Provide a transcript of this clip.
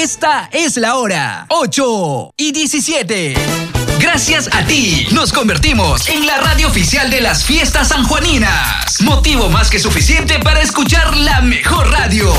Esta es la hora, 8:17. Gracias a ti, nos convertimos en la radio oficial de las fiestas sanjuaninas. Motivo más que suficiente para escuchar la mejor radio.